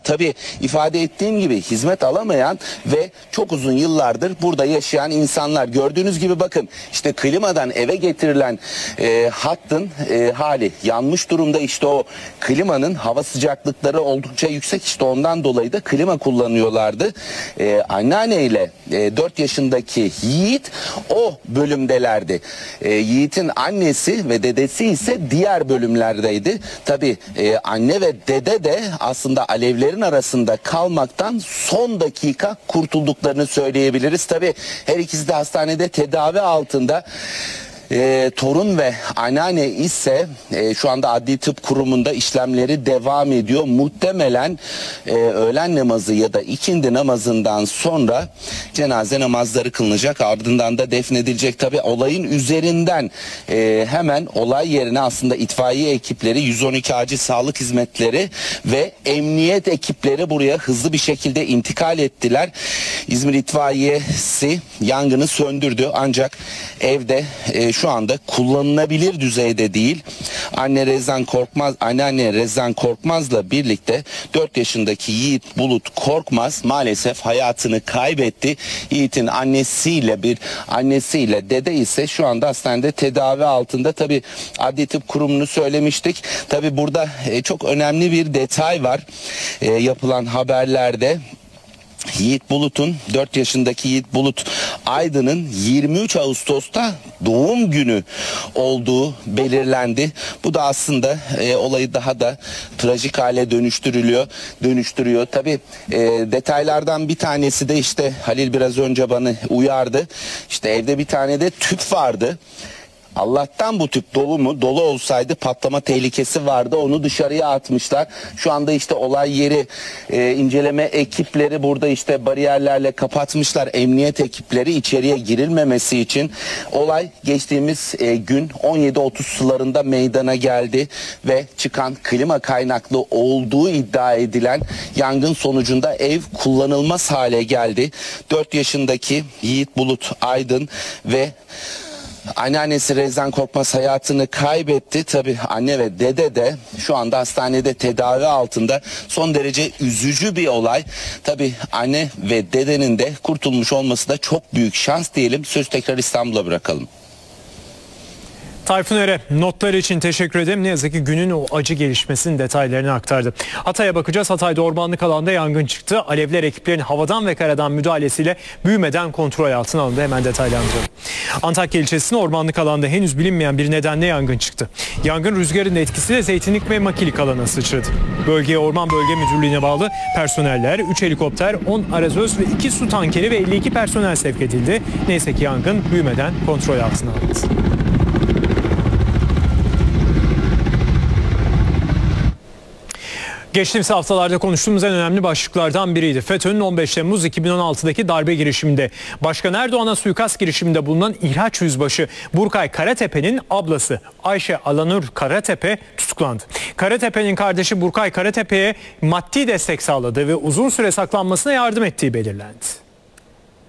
tabii ifade ettiğim gibi hizmet alamayan ve çok uzun yıllardır burada yaşayan insanlar. Gördüğünüz gibi bakın işte klimadan eve getirilen hattın hali yanmış durumda. İşte o klimanın hava sıcaklıkları oldukça yüksek, işte ondan dolayı da klima kullanıyorlardı. Anneanneyle 4 yaşındaki Yiğit o bölümdelerdi. Yiğit'in annesi ve dedesi ise diğer bölümlerdeydi. Tabii anne ve dede de aslında alevlerin arasında kalmaktan son dakika kurtulduklarını söyleyebiliriz. Tabii her ikisi de hastanede tedavi altında. Torun ve anneanne ise şu anda Adli Tıp Kurumu'nda işlemleri devam ediyor. Muhtemelen öğlen namazı ya da ikindi namazından sonra cenaze namazları kılınacak. Ardından da defnedilecek. Tabii olayın üzerinden hemen olay yerine aslında itfaiye ekipleri, 112 acil sağlık hizmetleri ve emniyet ekipleri buraya hızlı bir şekilde intikal ettiler. İzmir İtfaiyesi yangını söndürdü ancak evde şu anda kullanılabilir düzeyde değil. Anneanne Rezan Korkmaz'la birlikte 4 yaşındaki Yiğit Bulut Korkmaz maalesef hayatını kaybetti. Yiğit'in annesiyle dede ise şu anda hastanede tedavi altında. Tabii Adli Tıp Kurumu'nu söylemiştik. Tabii burada çok önemli bir detay var yapılan haberlerde. 4 yaşındaki Yiğit Bulut Aydın'ın 23 Ağustos'ta doğum günü olduğu belirlendi. Bu da aslında olayı daha da trajik hale dönüştürüyor. Tabii detaylardan bir tanesi de işte Halil biraz önce bana uyardı. İşte evde bir tane de tüp vardı. Allah'tan bu tüp dolu olsaydı patlama tehlikesi vardı. Onu dışarıya atmışlar. Şu anda işte olay yeri inceleme ekipleri burada işte bariyerlerle kapatmışlar. Emniyet ekipleri içeriye girilmemesi için. Olay geçtiğimiz gün 17.30 sularında meydana geldi ve çıkan klima kaynaklı olduğu iddia edilen yangın sonucunda ev kullanılmaz hale geldi. 4 yaşındaki Yiğit Bulut Aydın ve anneannesi Rezan Korkmaz hayatını kaybetti. Tabii anne ve dede de şu anda hastanede tedavi altında. Son derece üzücü bir olay. Tabii anne ve dedenin de kurtulmuş olması da çok büyük şans diyelim. Söz tekrar İstanbul'a bırakalım. Tayfun Ere notları için teşekkür ederim. Ne yazık ki günün o acı gelişmesinin detaylarını aktardı. Hatay'a bakacağız. Hatay'da ormanlık alanda yangın çıktı. Alevler ekiplerin havadan ve karadan müdahalesiyle büyümeden kontrol altına alındı. Hemen detaylandıralım. Antakya ilçesinde ormanlık alanda henüz bilinmeyen bir nedenle yangın çıktı. Yangın rüzgarın etkisiyle zeytinlik ve makilik alana sıçradı. Bölgeye Orman Bölge Müdürlüğü'ne bağlı personeller, 3 helikopter, 10 arazöz ve 2 su tankeri ve 52 personel sevk edildi. Neyse ki yangın büyümeden kontrol altına alındı. Geçtiğimiz haftalarda konuştuğumuz en önemli başlıklardan biriydi. FETÖ'nün 15 Temmuz 2016'daki darbe girişiminde Başkan Erdoğan'a suikast girişiminde bulunan İHAÇ Yüzbaşı Burkay Karatepe'nin ablası Ayşe Alanur Karatepe tutuklandı. Karatepe'nin kardeşi Burkay Karatepe'ye maddi destek sağladığı ve uzun süre saklanmasına yardım ettiği belirlendi.